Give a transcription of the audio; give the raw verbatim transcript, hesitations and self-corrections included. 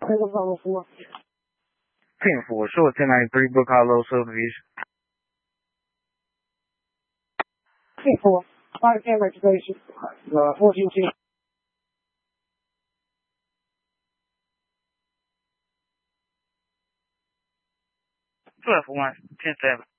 There's a problem for ten four, show a ten ninety-three Brook Hollow subdivision. ten four, body cam registration, uh, fourteen ten. twelve for one, ten seven.